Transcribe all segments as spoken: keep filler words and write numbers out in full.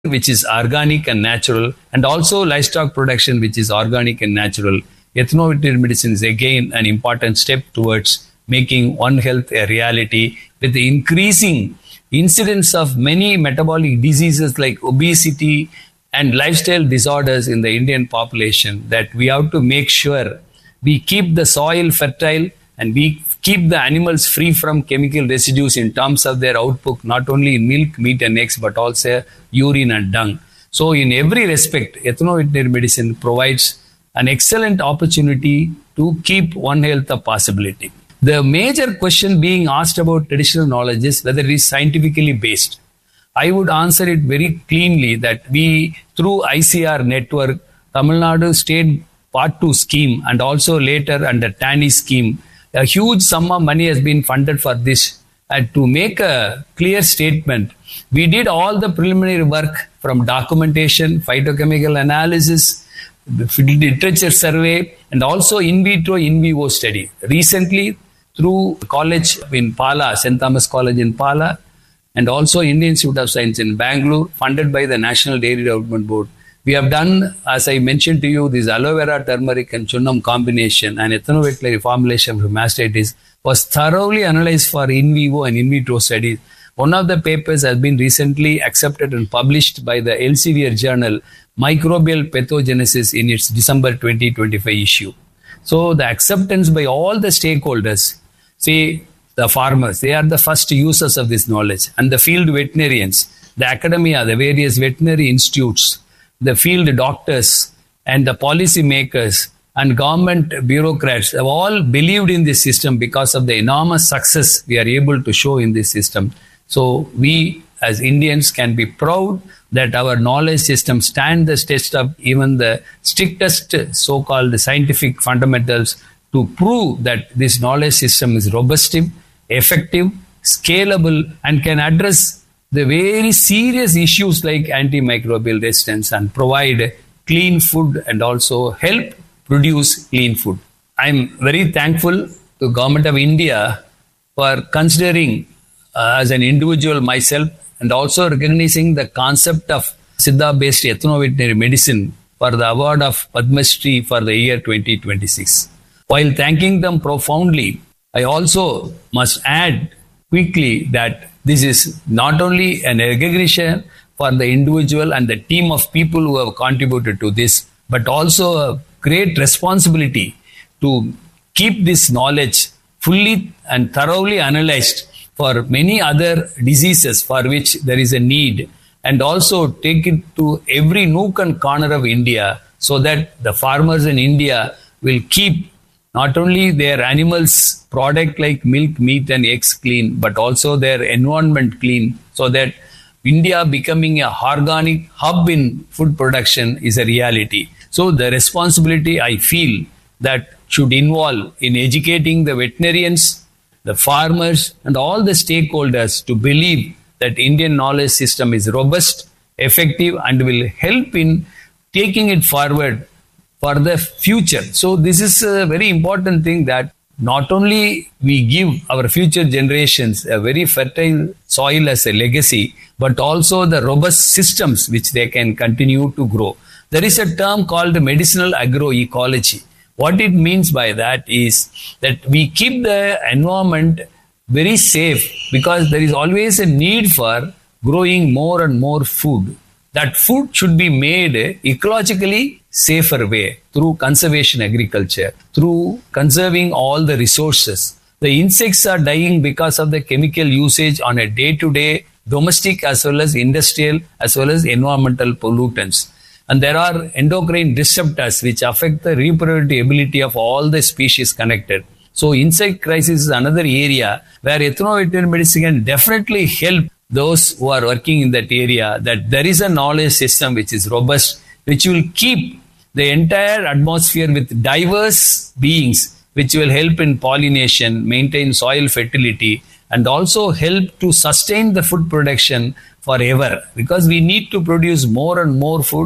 which is organic and natural, and also livestock production, which is organic and natural. Ethno-veterinary medicine is again an important step towards making One Health a reality, with the increasing incidence of many metabolic diseases like obesity and lifestyle disorders in the Indian population, that we have to make sure we keep the soil fertile and we keep the animals free from chemical residues in terms of their output, not only in milk, meat and eggs, but also urine and dung. So in every respect, ethno-veterinary medicine provides an excellent opportunity to keep One Health a possibility. The major question being asked about traditional knowledge is whether it is scientifically based. I would answer it very cleanly that we, through I C R network, Tamil Nadu State Part two scheme, and also later under TANI scheme, a huge sum of money has been funded for this. And to make a clear statement, we did all the preliminary work from documentation, phytochemical analysis, literature survey, and also in vitro, in vivo study. Recently, through college in Pala, Saint Thomas College in Pala, and also Indian Institute of Science in Bangalore, funded by the National Dairy Development Board, we have done, as I mentioned to you, this aloe vera, turmeric and chunam combination and ethno-veterinary formulation for mastitis was thoroughly analyzed for in vivo and in vitro studies. One of the papers has been recently accepted and published by the Elsevier journal, Microbial Pathogenesis, in its December twenty twenty-five issue. So the acceptance by all the stakeholders, say the farmers, they are the first users of this knowledge, and the field veterinarians, the academia, the various veterinary institutes, the field doctors and the policy makers and government bureaucrats have all believed in this system because of the enormous success we are able to show in this system. So we as Indians can be proud that our knowledge system stand the test of even the strictest so-called scientific fundamentals to prove that this knowledge system is robust, effective, scalable, and can address the very serious issues like antimicrobial resistance and provide clean food and also help produce clean food. I am very thankful to Government of India for considering uh, as an individual myself and also recognizing the concept of Siddha-based ethno-veterinary medicine for the award of Padma Shri for the year twenty twenty-six. While thanking them profoundly, I also must add quickly that this is not only an recognition for the individual and the team of people who have contributed to this, but also a great responsibility to keep this knowledge fully and thoroughly analyzed for many other diseases for which there is a need, and also take it to every nook and corner of India so that the farmers in India will keep not only their animals' product like milk, meat and eggs clean, but also their environment clean, so that India becoming a organic hub in food production is a reality. So the responsibility I feel that should involve in educating the veterinarians, the farmers and all the stakeholders to believe that Indian knowledge system is robust, effective and will help in taking it forward for the future. So this is a very important thing, that not only we give our future generations a very fertile soil as a legacy, but also the robust systems which they can continue to grow. There is a term called medicinal agroecology. What it means by that is that we keep the environment very safe because there is always a need for growing more and more food. That food should be made ecologically safer way through conservation agriculture, through conserving all the resources. The insects are dying because of the chemical usage on a day-to-day domestic as well as industrial as well as environmental pollutants. And there are endocrine disruptors which affect the reproductive ability of all the species connected. So insect crisis is another area where ethno-veterinary medicine can definitely help those who are working in that area, that there is a knowledge system which is robust, which will keep the entire atmosphere with diverse beings, which will help in pollination, maintain soil fertility, and also help to sustain the food production forever. Because we need to produce more and more food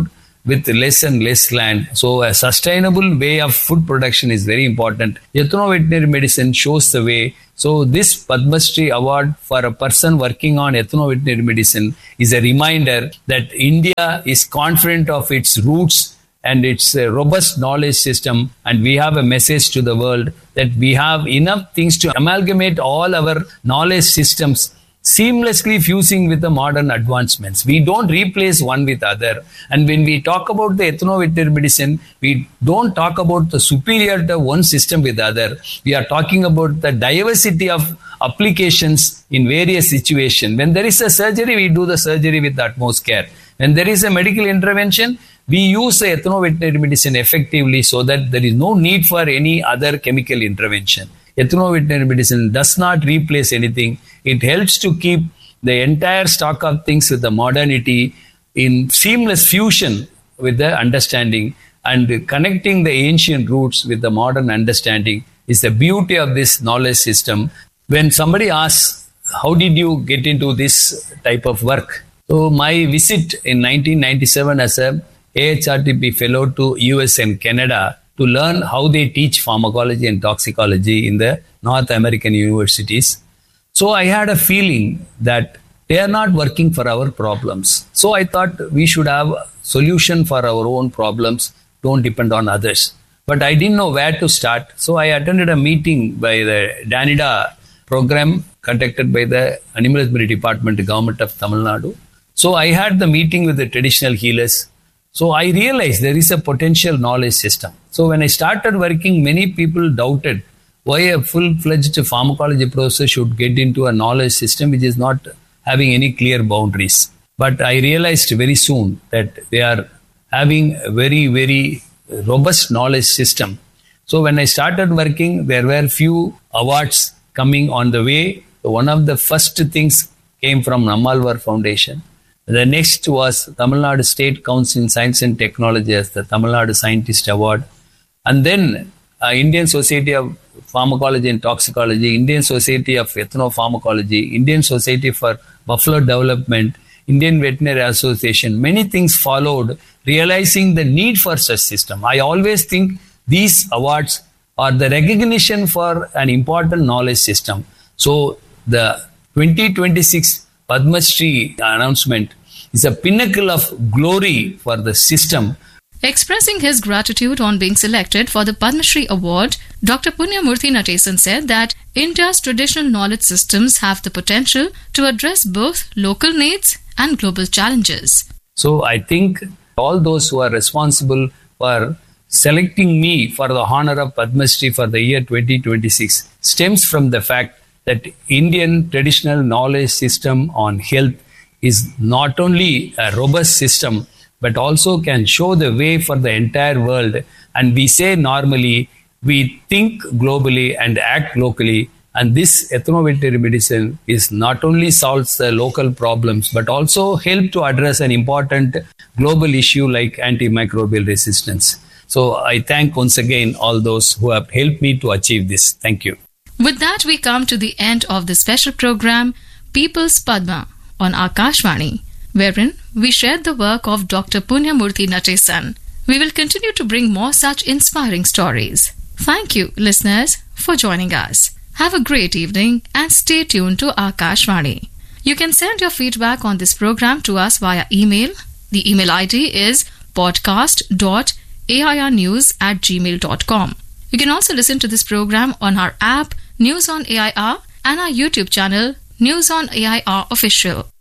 with less and less land. So a sustainable way of food production is very important. Ethno-veterinary medicine shows the way. So this Padma Shri award for a person working on ethno-veterinary medicine is a reminder that India is confident of its roots and its uh, robust knowledge system, and we have a message to the world that we have enough things to amalgamate all our knowledge systems, seamlessly fusing with the modern advancements. We don't replace one with other. And when we talk about the ethno-veterinary medicine, we don't talk about the superiority of one system with the other. We are talking about the diversity of applications in various situations. When there is a surgery, we do the surgery with the utmost care. When there is a medical intervention, we use the ethno-veterinary medicine effectively so that there is no need for any other chemical intervention. Ethno-veterinary medicine does not replace anything. It helps to keep the entire stock of things with the modernity in seamless fusion with the understanding, and connecting the ancient roots with the modern understanding is the beauty of this knowledge system. When somebody asks, how did you get into this type of work? So my visit in nineteen ninety-seven as a A H R T P fellow to U S and Canada to learn how they teach pharmacology and toxicology in the North American universities. So I had a feeling that they are not working for our problems. So I thought we should have a solution for our own problems, don't depend on others. But I didn't know where to start. So I attended a meeting by the Danida program conducted by the Animal Husbandry Department, the Government of Tamil Nadu. So I had the meeting with the traditional healers. So I realized there is a potential knowledge system. So when I started working, many people doubted why a full-fledged pharmacology professor should get into a knowledge system which is not having any clear boundaries. But I realized very soon that they are having a very, very robust knowledge system. So when I started working, there were few awards coming on the way. So one of the first things came from Nammalvar Foundation. The next was Tamil Nadu State Council in Science and Technology as the Tamil Nadu Scientist Award. And then uh, Indian Society of Pharmacology and Toxicology, Indian Society of Ethnopharmacology, Indian Society for Buffalo Development, Indian Veterinary Association. Many things followed, realizing the need for such system. I always think these awards are the recognition for an important knowledge system. So the twenty twenty-six Padma Shri announcement is a pinnacle of glory for the system. Expressing his gratitude on being selected for the Padma Shri Award, Doctor Punyamurthy Natesan said that India's traditional knowledge systems have the potential to address both local needs and global challenges. So I think all those who are responsible for selecting me for the honor of Padma Shri for the year twenty twenty-six stems from the fact that Indian traditional knowledge system on health is not only a robust system, but also can show the way for the entire world. And we say normally, we think globally and act locally. And this ethno-veterinary medicine is not only solves the local problems, but also help to address an important global issue like antimicrobial resistance. So I thank once again all those who have helped me to achieve this. Thank you. With that, we come to the end of the special program, People's Padma, on Akashvani, wherein we shared the work of Doctor Punyamurthy Natesan. We will continue to bring more such inspiring stories. Thank you, listeners, for joining us. Have a great evening and stay tuned to Akashvani. You can send your feedback on this program to us via email. The email I D is podcast dot a i r news at gmail dot com. You can also listen to this program on our app, News on A I R, and our YouTube channel, News on A I R Official.